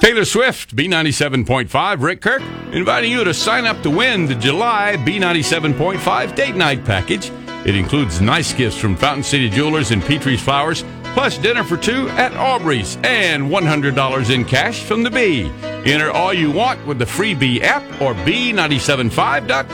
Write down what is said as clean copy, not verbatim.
Taylor Swift, B97.5, Rick Kirk, inviting you to sign up to win the July B97.5 date night package. It includes nice gifts from Fountain City Jewelers and Petrie's Flowers, plus dinner for two at Aubrey's, and $100 in cash from the Bee. Enter all you want with the free Bee app or B975.com.